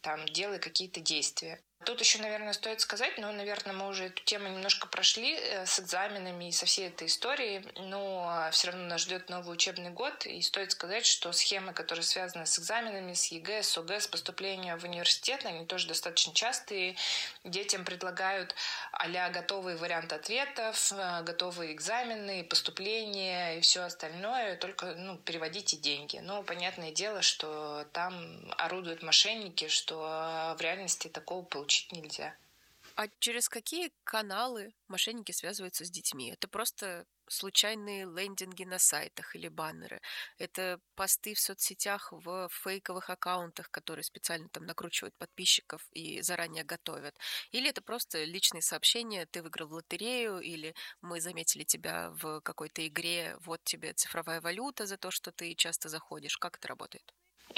там, делай какие-то действия. Тут еще, наверное, стоит сказать, но, наверное, мы уже эту тему немножко прошли с экзаменами и со всей этой историей, но все равно нас ждет новый учебный год, и стоит сказать, что схемы, которые связаны с экзаменами, с ЕГЭ, с ОГЭ, с поступлением в университет, они тоже достаточно частые. Детям предлагают а-ля готовый вариант ответов, готовые экзамены, поступления и все остальное, только переводите деньги. Но понятное дело, что там орудуют мошенники, что в реальности такого получить нельзя. А через какие каналы мошенники связываются с детьми? Это просто случайные лендинги на сайтах или баннеры? Это посты в соцсетях в фейковых аккаунтах, которые специально там накручивают подписчиков и заранее готовят? Или это просто личные сообщения, ты выиграл в лотерею, или мы заметили тебя в какой-то игре, вот тебе цифровая валюта за то, что ты часто заходишь? Как это работает?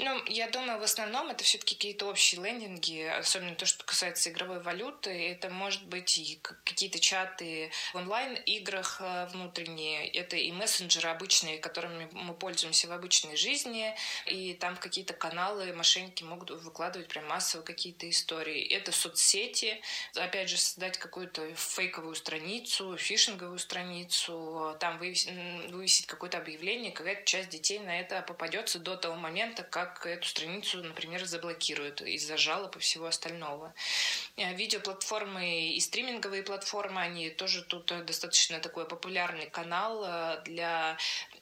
Я думаю, в основном это все-таки какие-то общие лендинги, особенно то, что касается игровой валюты. Это может быть и какие-то чаты в онлайн-играх внутренние, это и мессенджеры обычные, которыми мы пользуемся в обычной жизни, и там какие-то каналы мошенники могут выкладывать прям массово какие-то истории. Это соцсети, опять же, создать какую-то фейковую страницу, фишинговую страницу, там вывесить какое-то объявление, какая-то часть детей на это попадется до того момента, как эту страницу, например, заблокируют из-за жалоб и всего остального. Видеоплатформы и стриминговые платформы, они тоже тут достаточно такой популярный канал для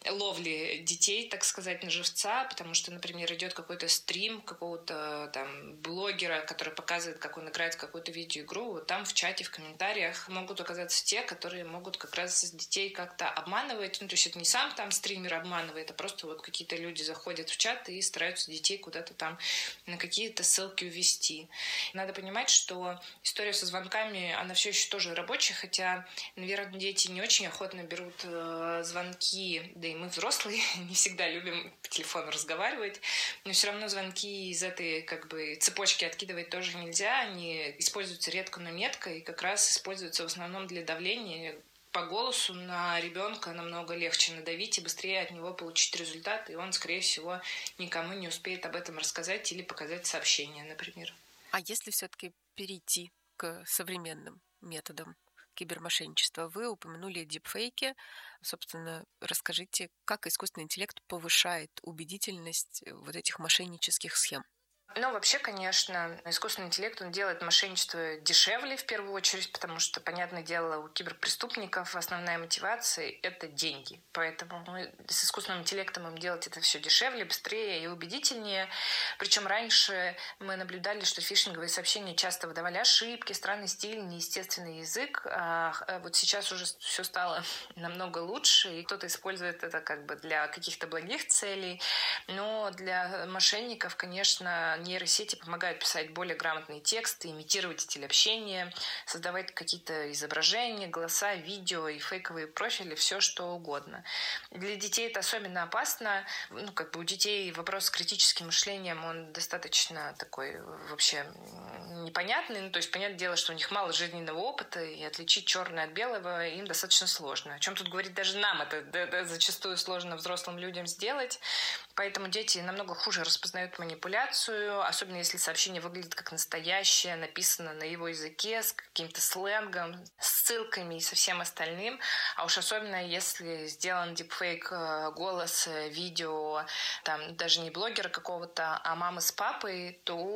ловли детей, так сказать, на живца, потому что, например, идет какой-то стрим какого-то там блогера, который показывает, как он играет в какую-то видеоигру, вот там в чате, в комментариях могут оказаться те, которые могут как раз детей как-то обманывать. То есть это не сам там стример обманывает, а просто вот какие-то люди заходят в чат и стараются детей куда-то там на какие-то ссылки увести. Надо понимать, что история со звонками, она все еще тоже рабочая, хотя, наверное, дети не очень охотно берут звонки, да и мы взрослые не всегда любим по телефону разговаривать, но все равно звонки из этой цепочки откидывать тоже нельзя, они используются редко, но метко, и как раз используются в основном для давления. По голосу на ребенка намного легче надавить и быстрее от него получить результат, и он, скорее всего, никому не успеет об этом рассказать или показать сообщение, например. А если все-таки перейти к современным методам кибермошенничества? Вы упомянули дипфейки. Собственно, расскажите, как искусственный интеллект повышает убедительность вот этих мошеннических схем? Вообще, конечно, искусственный интеллект, он делает мошенничество дешевле в первую очередь, потому что, понятное дело, у киберпреступников основная мотивация – это деньги. Поэтому с искусственным интеллектом им делать это все дешевле, быстрее и убедительнее. Причем раньше мы наблюдали, что фишинговые сообщения часто выдавали ошибки, странный стиль, неестественный язык. А вот сейчас уже все стало намного лучше, и кто-то использует это для каких-то благих целей. Но для мошенников, конечно, нейросети помогают писать более грамотные тексты, имитировать стиль общения, создавать какие-то изображения, голоса, видео и фейковые профили, все что угодно. Для детей это особенно опасно. У детей вопрос с критическим мышлением, он достаточно такой вообще непонятный. То есть, понятное дело, что у них мало жизненного опыта, и отличить черное от белого им достаточно сложно. О чем тут говорить даже нам, это зачастую сложно взрослым людям сделать. Поэтому дети намного хуже распознают манипуляцию, особенно если сообщение выглядит как настоящее, написано на его языке, с каким-то сленгом, ссылками и со всем остальным. А уж особенно, если сделан дипфейк голоса, видео, там даже не блогера какого-то, а мамы с папой,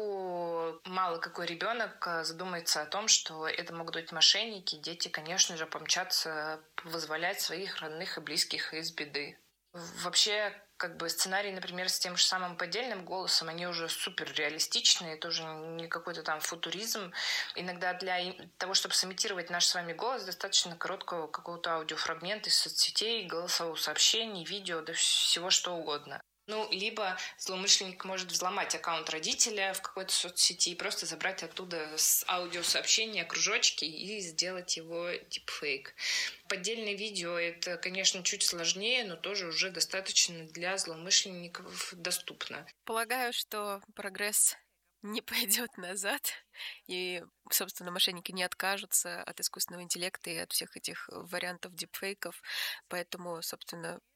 то мало какой ребенок задумается о том, что это могут быть мошенники. Дети, конечно же, помчатся вызволять своих родных и близких из беды. Вообще, сценарий, например, с тем же самым поддельным голосом, они уже супер реалистичные, тоже не какой-то там футуризм. Иногда для того, чтобы сымитировать наш с вами голос, достаточно короткого какого-то аудиофрагмента из соцсетей, голосового сообщения, видео, да всего что угодно. Либо злоумышленник может взломать аккаунт родителя в какой-то соцсети и просто забрать оттуда с аудиосообщения кружочки и сделать его дипфейк. Поддельное видео — это, конечно, чуть сложнее, но тоже уже достаточно для злоумышленников доступно. Полагаю, что прогресс не пойдет назад, и, собственно, мошенники не откажутся от искусственного интеллекта и от всех этих вариантов дипфейков. Поэтому, собственно,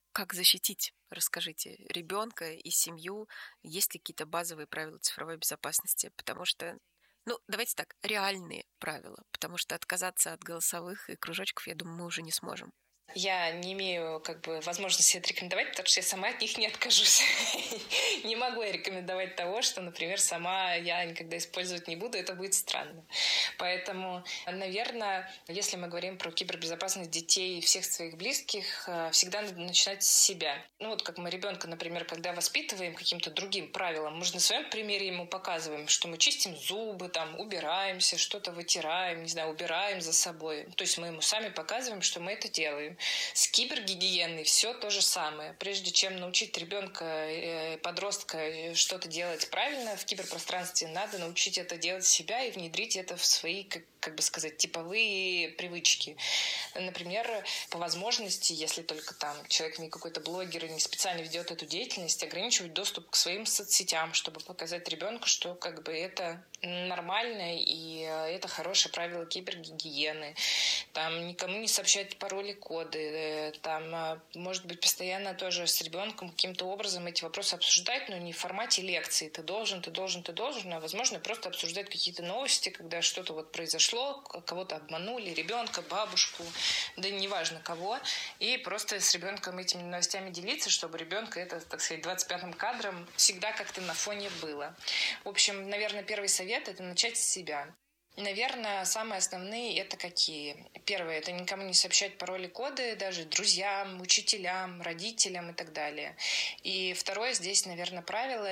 Как защитить, расскажите, ребенка и семью? Есть ли какие-то базовые правила цифровой безопасности? Потому что, ну, давайте так, реальные правила, потому что отказаться от голосовых и кружочков, я думаю, мы уже не сможем. Я не имею возможности это рекомендовать, потому что я сама от них не откажусь. Не могу я рекомендовать того, что, например, сама я никогда использовать не буду, это будет странно. Поэтому, наверное, если мы говорим про кибербезопасность детей и всех своих близких, всегда надо начинать с себя. Ну вот как мы ребенка, например, когда воспитываем каким-то другим правилам, мы же на своем примере ему показываем, что мы чистим зубы, там, убираемся, что-то вытираем, не знаю, убираем за собой. То есть мы ему сами показываем, что мы это делаем. С кибергигиеной все то же самое. Прежде чем научить ребенка, подростка что-то делать правильно в киберпространстве, надо научить это делать себя и внедрить это в свои, как бы сказать, типовые привычки. Например, по возможности, если только там человек не какой-то блогер и не специально ведет эту деятельность, ограничивать доступ к своим соцсетям, чтобы показать ребенку, что как бы это нормально и это хорошее правило кибергигиены. Там никому не сообщать пароли, коды. Там, может быть, постоянно тоже с ребенком каким-то образом эти вопросы обсуждать, но не в формате лекции. Ты должен, а возможно, просто обсуждать какие-то новости, когда что-то вот произошло, кого-то обманули, ребенка, бабушку, да неважно кого, и просто с ребенком этими новостями делиться, чтобы ребенка это, так сказать, 25-м кадром всегда как-то на фоне было. В общем, наверное, первый совет – это начать с себя. Наверное, самые основные это какие? Первое – это никому не сообщать пароли, коды, даже друзьям, учителям, родителям и так далее. И второе здесь, наверное, правило –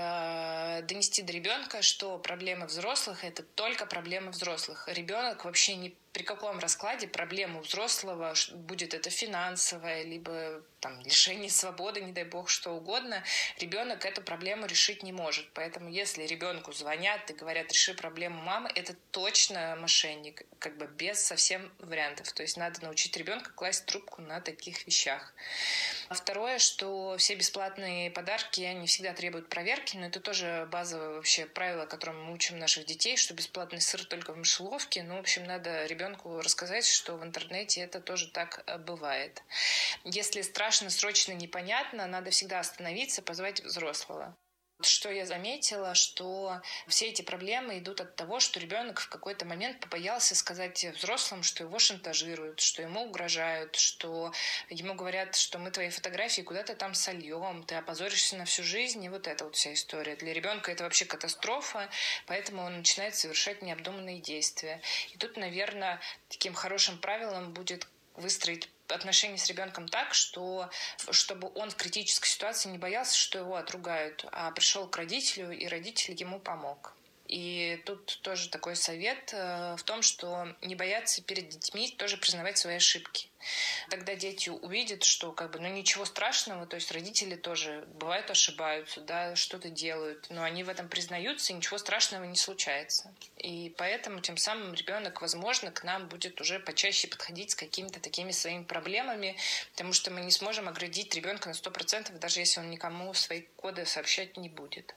это донести до ребенка, что проблемы взрослых – это только проблемы взрослых. Ребенок вообще не при каком раскладе проблема у взрослого, будет это финансовая, либо там, лишение свободы, не дай бог, что угодно, ребенок эту проблему решить не может. Поэтому если ребенку звонят и говорят, реши проблему мамы, это точно мошенник, как бы без совсем вариантов. То есть надо научить ребенка класть трубку на таких вещах. А второе, что все бесплатные подарки, они всегда требуют проверки, но это тоже базовое вообще правило, которому мы учим наших детей, что бесплатный сыр только в мышеловке. Ну, в общем, надо ребенку рассказать, что в интернете это тоже так бывает. Если страшно, срочно, непонятно, надо всегда остановиться, позвать взрослого. Что я заметила, что все эти проблемы идут от того, что ребенок в какой-то момент побоялся сказать взрослым, что его шантажируют, что ему угрожают, что ему говорят, что мы твои фотографии куда-то там сольем, ты опозоришься на всю жизнь, и вот эта вот вся история. Для ребенка это вообще катастрофа, поэтому он начинает совершать необдуманные действия. И тут, наверное, таким хорошим правилом будет выстроить отношения с ребенком так, что чтобы он в критической ситуации не боялся, что его отругают, а пришел к родителю, и родитель ему помог. И тут тоже такой совет в том, что не бояться перед детьми тоже признавать свои ошибки. Тогда дети увидят, что ничего страшного, то есть родители тоже бывают ошибаются, да, что-то делают, но они в этом признаются, и ничего страшного не случается. И поэтому тем самым ребенок, возможно, к нам будет уже почаще подходить с какими-то такими своими проблемами, потому что мы не сможем оградить ребенка на 100%, даже если он никому свои коды сообщать не будет.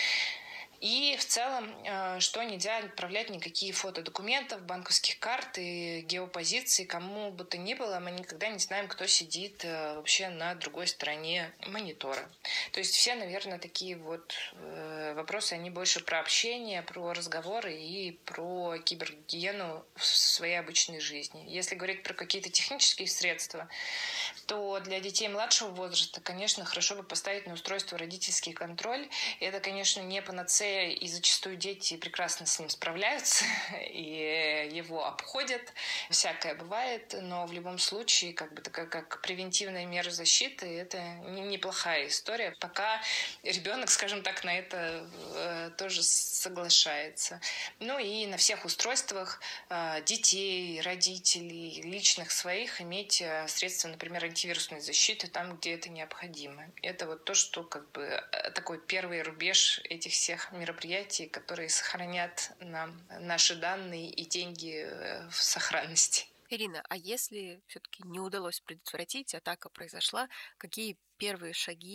И в целом, что нельзя отправлять никакие фото документов, банковских карт и геопозиции кому бы то ни было. Мы никогда не знаем, кто сидит вообще на другой стороне монитора. То есть все, наверное, такие вот вопросы, они больше про общение, про разговоры и про кибергигиену в своей обычной жизни. Если говорить про какие-то технические средства, то для детей младшего возраста, конечно, хорошо бы поставить на устройство родительский контроль. И это, конечно, не панацея, и зачастую дети прекрасно с ним справляются и его обходят. Всякое бывает, но в любом случае, как превентивная мера защиты, это неплохая история, пока ребенок, скажем так, на это тоже соглашается. Ну и на всех устройствах детей, родителей, личных своих иметь средства, например, антивирусной защиты там, где это необходимо. Это вот то, что такой первый рубеж этих всех мероприятий, которые сохранят нам наши данные и деньги в сохранности. Ирина, а если все-таки не удалось предотвратить, атака произошла, какие первые шаги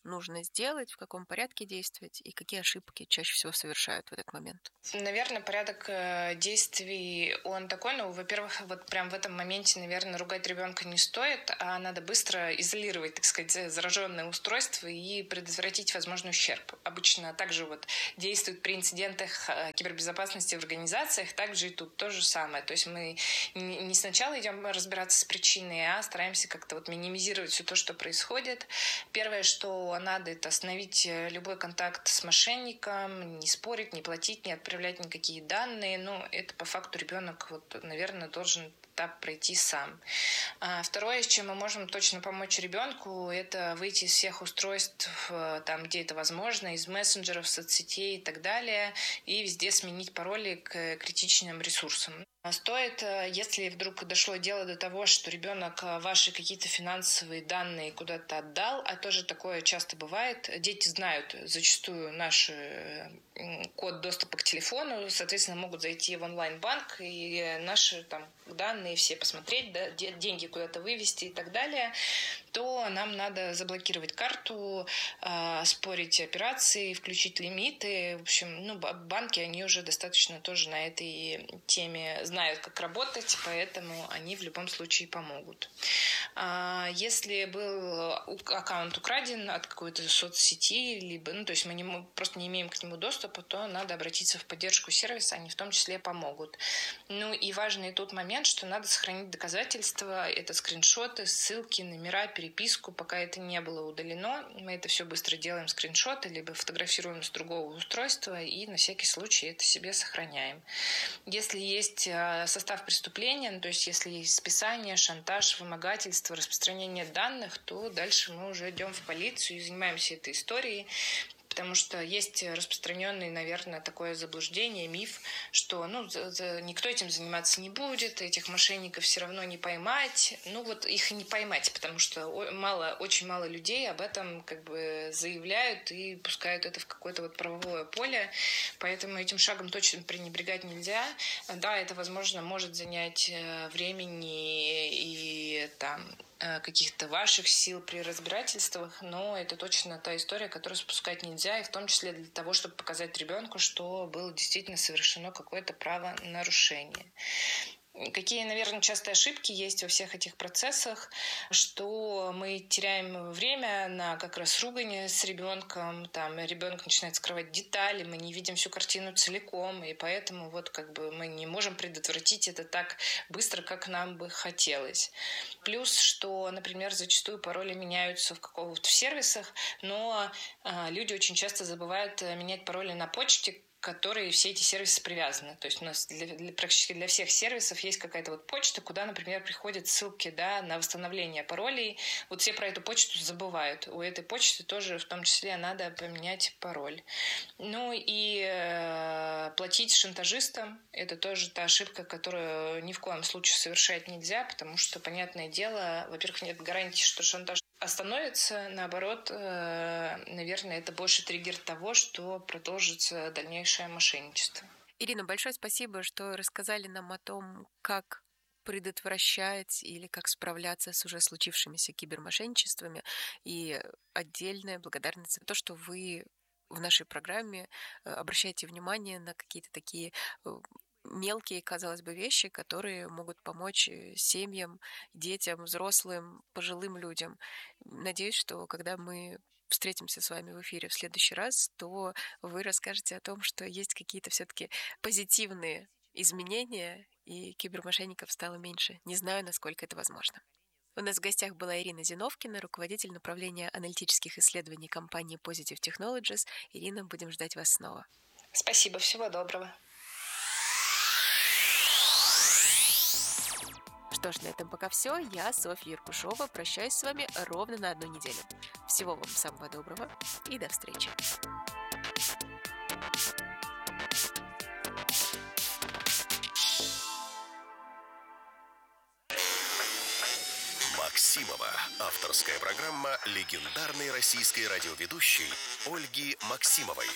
нужно сделать, в каком порядке действовать и какие ошибки чаще всего совершают в этот момент? Наверное, порядок действий, он такой, ну, во-первых, вот прям в этом моменте, наверное, ругать ребенка не стоит, а надо быстро изолировать, так сказать, зараженное устройство и предотвратить возможный ущерб. Обычно также вот действует при инцидентах кибербезопасности в организациях, также и тут то же самое. То есть мы не сначала идем разбираться с причиной, а стараемся как-то вот минимизировать все то, что происходит. Первое, что надо, это остановить любой контакт с мошенником, не спорить, не платить, не отправлять никакие данные. Ну, это по факту ребенок, вот, наверное, должен так пройти сам. Второе, с чем мы можем точно помочь ребенку, это выйти из всех устройств, там, где это возможно, из мессенджеров, соцсетей и так далее, и везде сменить пароли к критичным ресурсам. Стоит, если вдруг дошло дело до того, что ребенок ваши какие-то финансовые данные куда-то отдал, а тоже такое часто бывает. Дети знают зачастую наш код доступа к телефону, соответственно, могут зайти в онлайн-банк и наши там данные все посмотреть, да, деньги куда-то вывести и так далее, то нам надо заблокировать карту, спорить операции, включить лимиты. В общем, ну, банки, они уже достаточно тоже на этой теме знают, как работать, поэтому они в любом случае помогут. Если был аккаунт украден от какой-то соцсети, либо, ну, то есть мы просто не имеем к нему доступа, то надо обратиться в поддержку сервиса, они в том числе помогут. Ну и важный тут момент, что надо сохранить доказательства, это скриншоты, ссылки, номера, переписку, пока это не было удалено. Мы это все быстро делаем скриншоты, либо фотографируем с другого устройства и на всякий случай это себе сохраняем. Если есть состав преступления, ну, то есть если есть списание, шантаж, вымогательство, распространение данных, то дальше мы уже идем в полицию и занимаемся этой историей. Потому что есть распространенный, наверное, такое заблуждение, миф, что никто этим заниматься не будет, этих мошенников все равно не поймать. Ну вот их не поймать, потому что очень мало людей об этом как бы заявляют и пускают это в какое-то вот правовое поле. Поэтому этим шагом точно пренебрегать нельзя. Да, это, возможно, может занять времени и там каких-то ваших сил при разбирательствах, но это точно та история, которую спускать нельзя, и в том числе для того, чтобы показать ребенку, что было действительно совершено какое-то правонарушение. Какие, наверное, частые ошибки есть во всех этих процессах, что мы теряем время на как раз ругань с ребенком, там ребенок начинает скрывать детали, мы не видим всю картину целиком, и поэтому вот как бы мы не можем предотвратить это так быстро, как нам бы хотелось. Плюс, что, например, зачастую пароли меняются в сервисах, но люди очень часто забывают менять пароли на почте, к которой все эти сервисы привязаны. То есть у нас практически для всех сервисов есть какая-то вот почта, куда, например, приходят ссылки, да, на восстановление паролей. Вот все про эту почту забывают. У этой почты тоже в том числе надо поменять пароль. Ну и платить шантажистам – это тоже та ошибка, которую ни в коем случае совершать нельзя, потому что, понятное дело, во-первых, нет гарантии, что шантаж остановится. Наоборот, наверное, это больше триггер того, что продолжится дальнейшее мошенничество. Ирина, большое спасибо, что рассказали нам о том, как предотвращать или как справляться с уже случившимися кибермошенничествами. И отдельная благодарность за то, что вы в нашей программе обращаете внимание на какие-то такие мелкие, казалось бы, вещи, которые могут помочь семьям, детям, взрослым, пожилым людям. Надеюсь, что когда мы встретимся с вами в эфире в следующий раз, то вы расскажете о том, что есть какие-то все-таки позитивные изменения, и кибермошенников стало меньше. Не знаю, насколько это возможно. У нас в гостях была Ирина Зиновкина, руководитель направления аналитических исследований компании Positive Technologies. Ирина, будем ждать вас снова. Спасибо, всего доброго. Что ж, на этом пока все. Я, Софья Еркушова, прощаюсь с вами ровно на 1 неделю. Всего вам самого доброго и до встречи. Максимова. Авторская программа легендарной российской радиоведущей Ольги Максимовой.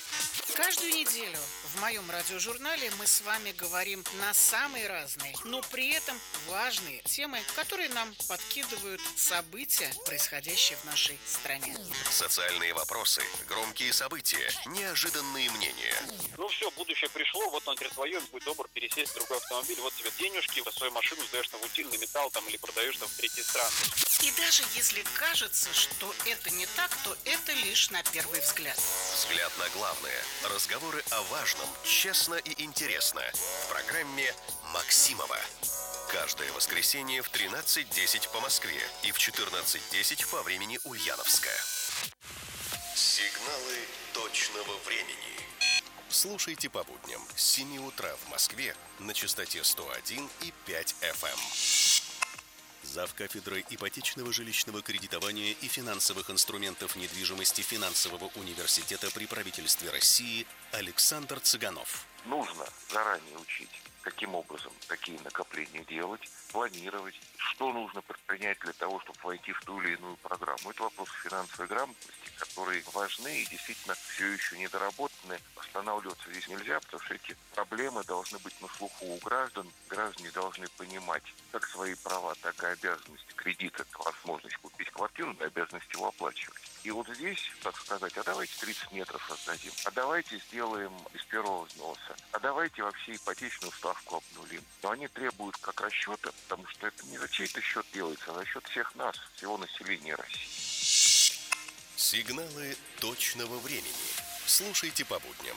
Каждую неделю в моем радиожурнале мы с вами говорим на самые разные, но при этом важные темы, которые нам подкидывают события, происходящие в нашей стране. Социальные вопросы, громкие события, неожиданные мнения. Ну все, будущее пришло, вот он теперь твое, будь добр, пересесть в другой автомобиль, вот тебе денежки, свою машину сдаешь на утильный металл там, или продаешь там в третьи страны. И даже если кажется, что это не так, то это лишь на первый взгляд. Взгляд на главное. Разговоры о важном, честно и интересно. В программе «Максимова». Каждое воскресенье в 13:10 по Москве и в 14:10 по времени Ульяновска. Сигналы точного времени. Слушайте по будням с 7 утра в Москве на частоте 101,5 FM. Завкафедрой ипотечного жилищного кредитования и финансовых инструментов недвижимости Финансового университета при правительстве России Александр Цыганов. Нужно заранее учить, каким образом такие накопления делать, планировать, что нужно предпринять для того, чтобы войти в ту или иную программу. Это вопрос финансовой грамотности, которые важны и действительно все еще недоработаны. Останавливаться здесь нельзя, потому что эти проблемы должны быть на слуху у граждан. Граждане должны понимать как свои права, так и обязанности. Кредит – это возможность купить квартиру, но обязанность его оплачивать. И вот здесь, так сказать, а давайте 30 метров создадим, а давайте сделаем без первого взноса, а давайте вообще ипотечную ставку обнулим. Но они требуют как расчета, потому что это не за чей-то счет делается, а за счет всех нас, всего населения России. Сигналы точного времени. Слушайте по будням.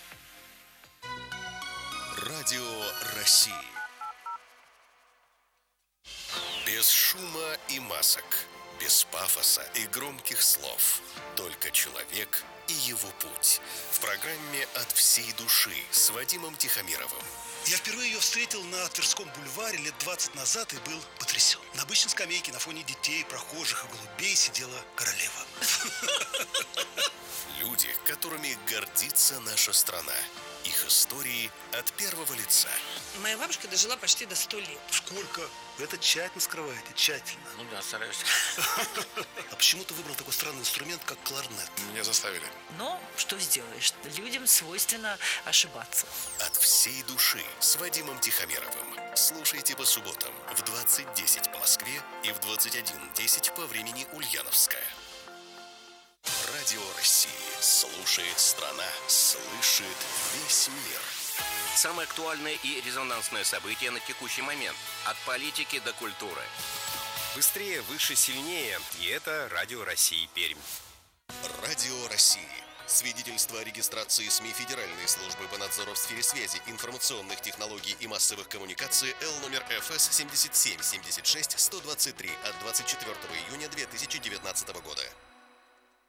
Радио России. Без шума и масок. Без пафоса и громких слов. Только человек и его путь. В программе «От всей души» с Вадимом Тихомировым. Я впервые ее встретил на Тверском бульваре лет 20 назад и был потрясен. На обычной скамейке на фоне детей, прохожих и голубей сидела королева. Люди, которыми гордится наша страна. Их истории от первого лица. Моя бабушка дожила почти до 100 лет. Сколько? Вы это тщательно скрываете, тщательно. Ну да, стараюсь. А почему ты выбрал такой странный инструмент, как кларнет? Меня заставили. Но что сделаешь? Людям свойственно ошибаться. От всей души с Вадимом Тихомировым. Слушайте по субботам в 20:10 по Москве и в 21:10 по времени Ульяновская. Радио России. Слушает страна. Слышит весь мир. Самые актуальные и резонансные события на текущий момент. От политики до культуры. Быстрее, выше, сильнее. И это Радио России Пермь. Радио России. Свидетельство о регистрации СМИ Федеральной службы по надзору в сфере связи, информационных технологий и массовых коммуникаций Л номер ФС 77 76 123 от 24 июня 2019 года.